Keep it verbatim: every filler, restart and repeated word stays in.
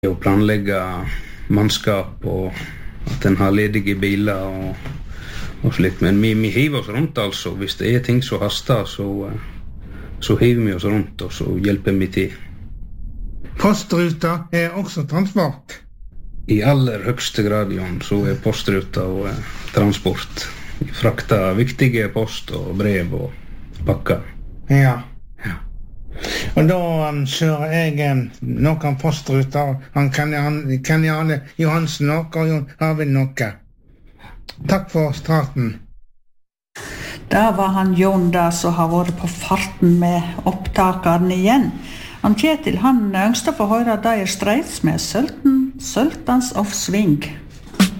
Å planlegge mannskap og at en har ledige biler og, og slikt. Men vi, vi hiver oss rundt altså. Hvis det er ting som haster, så, så hiver vi oss rundt og så hjelper vi til. Postruta er også transport? I aller høgste grad, Jon, så er postruta og eh, transport. Vi frakter viktige post og brev og pakker. Ja. Ja. Og da um, kjører jeg um, noen postruter. Han kan Janne Johansen noe, og Jon Arvid noe. Takk for starten. Da var han Jon da som har vært på farten med opptakeren igjen. Han Kjetil, han ønsker å få høre Dire Straits med Sultan, Sultans of Swing.